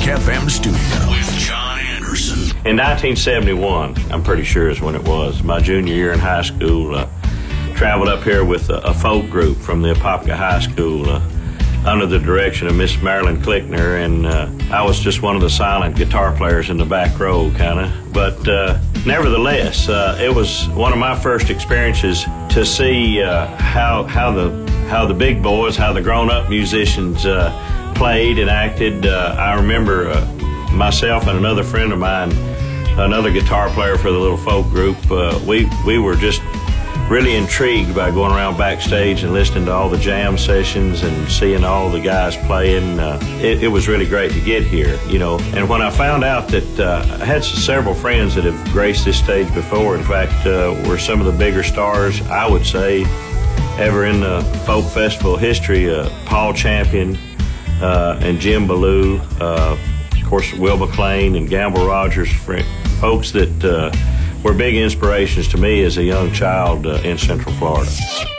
FM studio with John Anderson. In 1971, I'm pretty sure is when it was, my junior year in high school, traveled up here with a folk group from the Apopka High School under the direction of Miss Marilyn Klickner, and I was just one of the silent guitar players in the back row, kind of. But nevertheless, it was one of my first experiences to see how the big boys, how the grown-up musicians played and acted. I remember myself and another friend of mine, another guitar player for the little folk group, we were just really intrigued by going around backstage and listening to all the jam sessions and seeing all the guys playing. It was really great to get here, you know. And when I found out that I had several friends that have graced this stage before, in fact, were some of the bigger stars, I would say, ever in the folk festival history, Paul Champion and Jim Ballou, of course, Will McLean and Gamble Rogers, folks that were big inspirations to me as a young child in Central Florida.